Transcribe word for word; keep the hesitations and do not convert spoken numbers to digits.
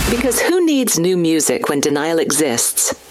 Because who needs new music when denial exists?